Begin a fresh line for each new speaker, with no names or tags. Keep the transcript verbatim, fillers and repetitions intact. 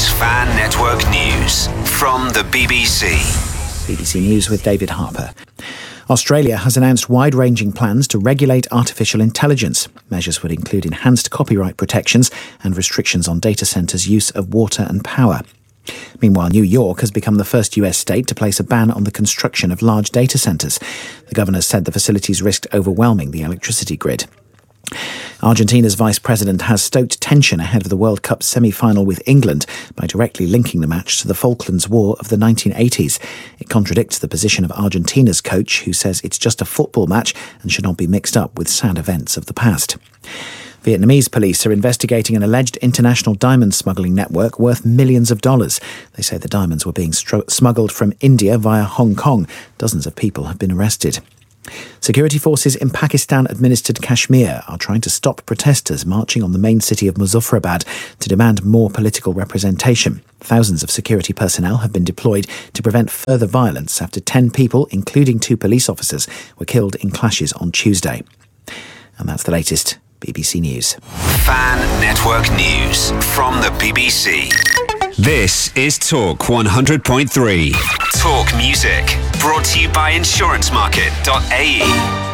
is Fan Network News from the B B C.
B B C News with David Harper. Australia has announced wide-ranging plans to regulate artificial intelligence. Measures would include enhanced copyright protections and restrictions on data centres' use of water and power. Meanwhile, New York has become the first U S state to place a ban on the construction of large data centres. The governor said the facilities risked overwhelming the electricity grid. Argentina's vice president has stoked tension ahead of the World Cup semi-final with England by directly linking the match to the Falklands War of the nineteen eighties. It contradicts the position of Argentina's coach, who says it's just a football match and should not be mixed up with sad events of the past. Vietnamese police are investigating an alleged international diamond smuggling network worth millions of dollars. They say the diamonds were being stro- smuggled from India via Hong Kong. Dozens of people have been arrested. Security forces in Pakistan-administered Kashmir are trying to stop protesters marching on the main city of Muzaffarabad to demand more political representation. Thousands of security personnel have been deployed to prevent further violence after ten people, including two police officers, were killed in clashes on Tuesday. And that's the latest B B C News.
Fan Network News from the B B C. This is Talk one hundred point three. Talk Music. Brought to you by insurance market dot a e.